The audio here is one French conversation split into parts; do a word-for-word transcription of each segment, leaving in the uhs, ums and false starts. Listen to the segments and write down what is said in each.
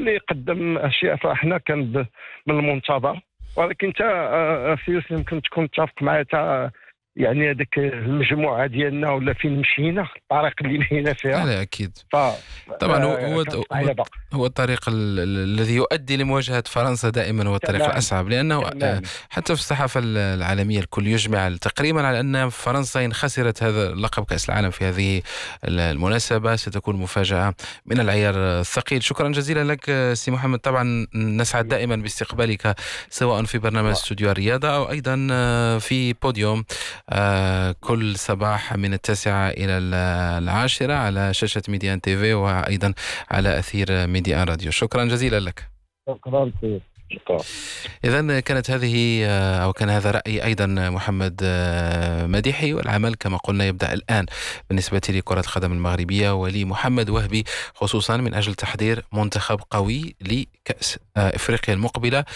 اللي قدم اشياء صراحه كانت من المنتظر. ولكن انت سيوس يمكن تكون متفق معايا تا يعني هذيك المجموعه ديالنا ولا فين مشينا الطريق اللي مشينا فيها. لا أكيد ف طبعا. هو هو, هو, هو الطريق ال- ال- الذي يؤدي لمواجهة فرنسا دائما هو الطريق تمام. الأصعب، لأنه تمام. آه، حتى في الصحافة ال- العالمية الكل يجمع تقريبا على أن فرنسا إن خسرت هذا لقب كأس العالم في هذه ال- المناسبة ستكون مفاجأة من العيار الثقيل. شكرا جزيلا لك آه، سي محمد. طبعا نسعد دائما باستقبالك سواء في برنامج استوديو الرياضة أو أيضا آه، في بوديوم آه، كل صباح من التاسعة إلى ال- العاشرة على شاشة ميديان تيفي وأيضا على أثير ميديان راديو. شكرا جزيلا لك. شكرا سيوس. شكرا. إذن كانت هذه آه، أو كان هذا رأي أيضا محمد آه، مديحي، والعمل كما قلنا يبدأ الآن بالنسبة لكرة القدم المغربية ولمحمد وهبي، خصوصا من أجل تحضير منتخب قوي لكأس آه، إفريقيا المقبلة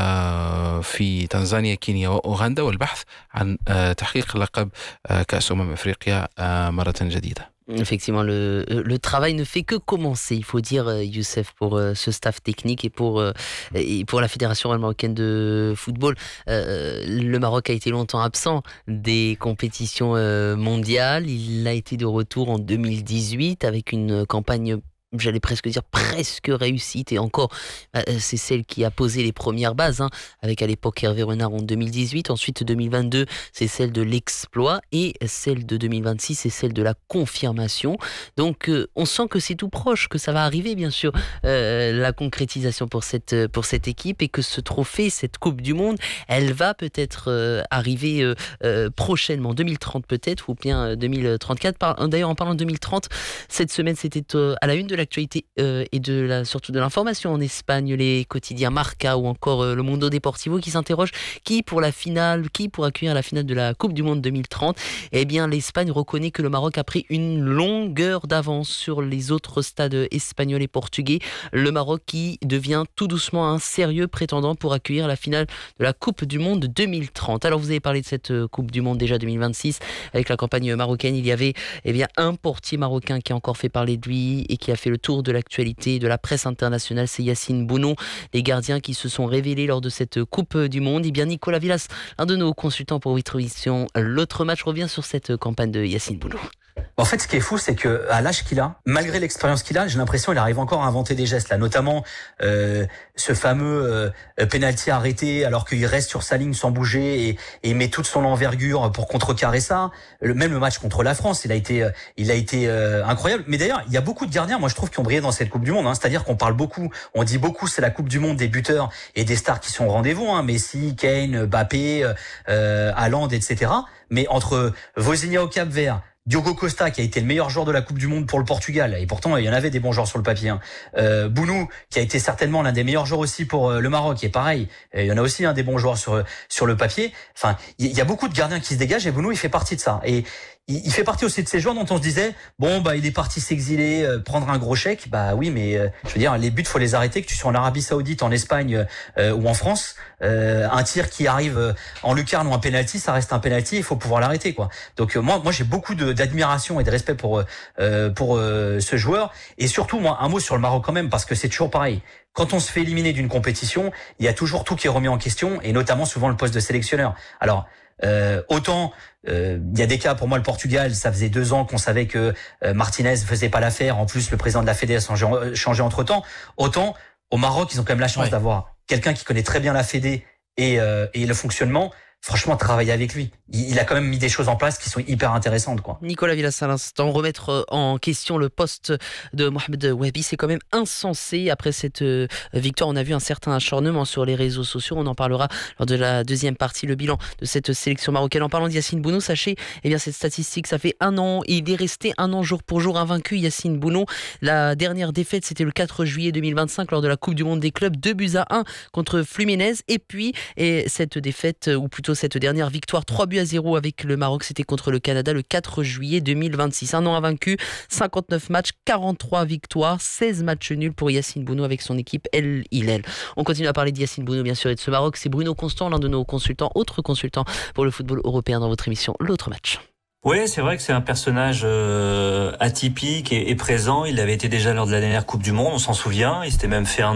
آه، في تنزانيا كينيا وأوغندا، والبحث عن آه، تحقيق لقب آه، كأس أمم إفريقيا آه، مرة جديدة. Effectivement, le, le travail ne fait que commencer, il faut dire, euh, Youssef, pour euh, ce staff technique et pour, euh, et pour la Fédération marocaine de football. Euh, le Maroc a été longtemps absent des compétitions euh, mondiales. Il a été de retour en deux mille dix-huit avec une campagne, j'allais presque dire presque réussite, et encore euh, c'est celle qui a posé les premières bases, hein, avec à l'époque Hervé Renard en deux mille dix-huit, ensuite deux mille vingt-deux c'est celle de l'exploit, et celle de deux mille vingt-six c'est celle de la confirmation. Donc euh, on sent que c'est tout proche, que ça va arriver bien sûr, euh, la concrétisation pour cette, pour cette équipe, et que ce trophée, cette Coupe du Monde, elle va peut-être euh, arriver euh, euh, prochainement, deux mille trente peut-être, ou bien euh, deux mille trente-quatre. Par, d'ailleurs en parlant de deux mille trente, cette semaine c'était euh, à la une de l'actualité euh, et de la, surtout de l'information en Espagne, les quotidiens Marca ou encore euh, le Mundo Deportivo qui s'interrogent qui pour la finale, qui pour accueillir la finale de la Coupe du Monde deux mille trente. Eh bien l'Espagne reconnaît que le Maroc a pris une longueur d'avance sur les autres stades espagnols et portugais. Le Maroc qui devient tout doucement un sérieux prétendant pour accueillir la finale de la Coupe du Monde deux mille trente. Alors vous avez parlé de cette Coupe du Monde déjà deux mille vingt-six avec la campagne marocaine. Il y avait eh bien un portier marocain qui a encore fait parler de lui et qui a fait le tour de l'actualité de la presse internationale, c'est Yacine Bounou. Les gardiens qui se sont révélés lors de cette Coupe du Monde. Et bien Nicolas Villas, un de nos consultants pour Vitrovision, l'autre match, revient sur cette campagne de Yacine Bounou. En fait, ce qui est fou, c'est que à l'âge qu'il a, malgré l'expérience qu'il a, j'ai l'impression qu'il arrive encore à inventer des gestes. Là, notamment euh, ce fameux euh, penalty arrêté alors qu'il reste sur sa ligne sans bouger et, et il met toute son envergure pour contrecarrer ça. Le, même le match contre la France, il a été, euh, il a été euh, incroyable. Mais d'ailleurs, il y a beaucoup de gardiens, moi je trouve, qui ont brillé dans cette Coupe du Monde. Hein. C'est-à-dire qu'on parle beaucoup, on dit beaucoup, c'est la Coupe du Monde des buteurs et des stars qui sont au rendez-vous. Hein. Messi, Kane, Mbappé, euh, Haaland, et cetera. Mais entre Vozinha au Cap-Vert, Diogo Costa qui a été le meilleur joueur de la Coupe du Monde pour le Portugal, et pourtant il y en avait des bons joueurs sur le papier, hein. euh, Bounou qui a été certainement l'un des meilleurs joueurs aussi pour euh, le Maroc, et pareil, il y en a aussi un hein, des bons joueurs sur sur le papier. Enfin, il y, y a beaucoup de gardiens qui se dégagent, et Bounou il fait partie de ça. Et il, il fait partie aussi de ces joueurs dont on se disait bon bah il est parti s'exiler, euh, prendre un gros chèque. Bah oui, mais euh, je veux dire les buts faut les arrêter, que tu sois en Arabie Saoudite, en Espagne euh, ou en France, euh, un tir qui arrive euh, en lucarne ou un penalty, ça reste un penalty, il faut pouvoir l'arrêter quoi. Donc euh, moi moi j'ai beaucoup de d'admiration et de respect pour euh, pour euh, ce joueur, et surtout moi un mot sur le Maroc quand même, parce que c'est toujours pareil. Quand on se fait éliminer d'une compétition, il y a toujours tout qui est remis en question, et notamment souvent le poste de sélectionneur. Alors euh, autant euh, il y a des cas, pour moi le Portugal, ça faisait deux ans qu'on savait que euh, Martinez faisait pas l'affaire, en plus le président de la Fédé a changé, changé entre temps. Autant au Maroc ils ont quand même la chance ouais. d'avoir quelqu'un qui connaît très bien la Fédé et, euh, et le fonctionnement. Franchement, travailler avec lui, il a quand même mis des choses en place qui sont hyper intéressantes, quoi. Nicolas Villas, à l'instant, remettre en question le poste de Mohamed Wahbi, c'est quand même insensé. Après cette victoire, on a vu un certain acharnement sur les réseaux sociaux. On en parlera lors de la deuxième partie, le bilan de cette sélection marocaine. En parlant d'Yacine Bounou, sachez, eh bien, cette statistique, ça fait un an, il est resté un an jour pour jour invaincu, Yacine Bounou. La dernière défaite, c'était le quatre juillet deux mille vingt-cinq lors de la Coupe du Monde des clubs, deux buts à un contre Fluminense. Et puis, et cette défaite, ou plutôt cette dernière victoire, trois buts à zéro avec le Maroc, c'était contre le Canada le quatre juillet deux mille vingt-six. Un an invaincu, cinquante-neuf matchs, quarante-trois victoires, seize matchs nuls pour Yacine Bounou avec son équipe El Hilal. On continue à parler de Yacine Bounou bien sûr et de ce Maroc. C'est Bruno Constant, l'un de nos consultants, autre consultant pour le football européen dans votre émission L'autre match. Oui, c'est vrai que c'est un personnage euh, atypique et, et présent. Il avait été déjà lors de la dernière Coupe du Monde, on s'en souvient. Il s'était même fait un